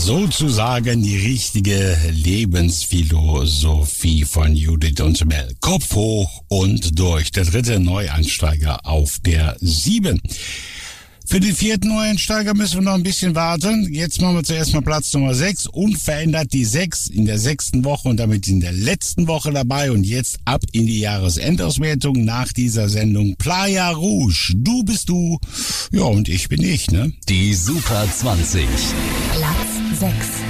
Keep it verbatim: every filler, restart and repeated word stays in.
Sozusagen die richtige Lebensphilosophie von Judith und Mel. Kopf hoch und durch. Der dritte Neueinsteiger auf der sieben. Für den vierten Neueinsteiger müssen wir noch ein bisschen warten. Jetzt machen wir zuerst mal Platz Nummer sechs. Unverändert die sechs in der sechsten Woche und damit in der letzten Woche dabei. Und jetzt ab in die Jahresendauswertung nach dieser Sendung Playa Rouge. Du bist du, ja, und ich bin ich, ne? Die Super zwanzig. Platz sechs.